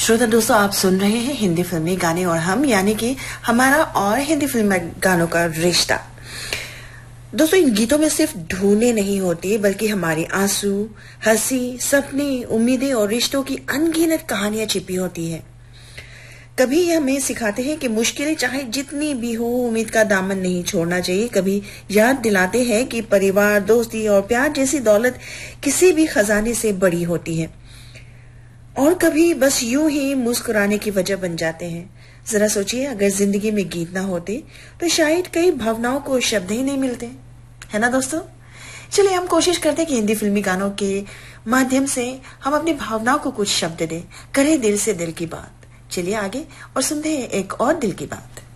श्रोता दोस्तों, आप सुन रहे हैं हिंदी फिल्मी गाने और हम, यानी कि हमारा और हिंदी फिल्मी गानों का रिश्ता। दोस्तों, इन गीतों में सिर्फ धुनें नहीं होती बल्कि हमारी आंसू, हंसी, सपने, उम्मीदें और रिश्तों की अनगिनत कहानियां छिपी होती है। कभी ये हमें सिखाते हैं कि मुश्किलें चाहे जितनी भी हो, उम्मीद का दामन नहीं छोड़ना चाहिए। कभी याद दिलाते हैं कि परिवार, दोस्ती और प्यार जैसी दौलत किसी भी खजाने से बड़ी होती है। और कभी बस यूं ही मुस्कुराने की वजह बन जाते हैं। जरा सोचिए, अगर जिंदगी में गीत ना होते तो शायद कई भावनाओं को शब्द ही नहीं मिलते, है ना दोस्तों। चलिए हम कोशिश करते हैं कि हिंदी फिल्मी गानों के माध्यम से हम अपनी भावनाओं को कुछ शब्द दें, करें दिल से दिल की बात। चलिए आगे और सुनते हैं एक और दिल की बात।